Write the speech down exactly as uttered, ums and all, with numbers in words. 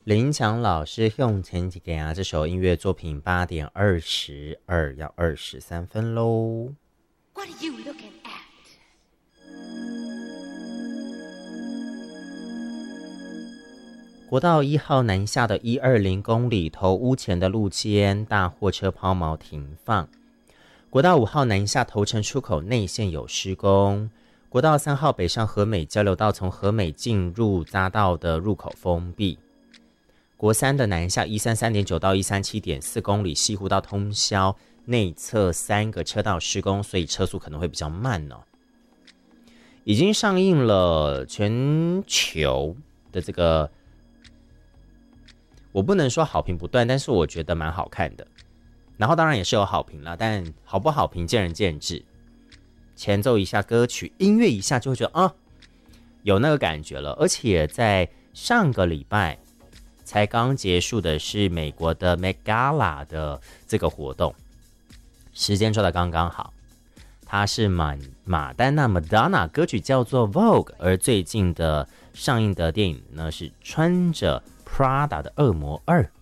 林强老师用前几给啊这首音乐作品八点二十二要二十三分喽。 What are you looking at? 国道一号南下的一二零公里头屋前的路肩大货车抛锚停放。国道五号南下头城出口内线有施工。国道三号北上和美交流道从和美进入匝道的入口封闭。国三的南下一三三点九到一三七点四公里西湖道通霄内侧三个车道施工，所以车速可能会比较慢哦。已经上映了全球的这个，我不能说好评不断，但是我觉得蛮好看的。然后当然也是有好评啦，但好不好评见仁见智。前奏一下歌曲，音乐一下就会觉得啊，有那个感觉了。而且在上个礼拜才刚结束的是美国的 Met Gala 的这个活动，时间抓得刚刚好。它是马马丹娜 Madonna 歌曲叫做 Vogue， 而最近的上映的电影呢是穿着 Prada 的恶魔二。